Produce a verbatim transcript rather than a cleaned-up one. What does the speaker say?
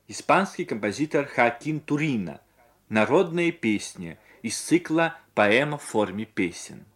Испанский композитор Хоакин Турино. Народные песни из цикла «Поэма в форме песен».